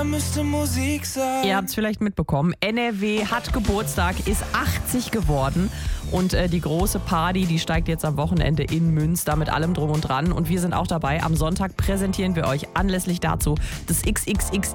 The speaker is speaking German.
Müsste Musik sein. Ihr habt es vielleicht mitbekommen, NRW hat Geburtstag, ist 80 geworden und die große Party, die steigt jetzt am Wochenende in Münster mit allem drum und dran und wir sind auch dabei. Am Sonntag präsentieren wir euch anlässlich dazu das XXXX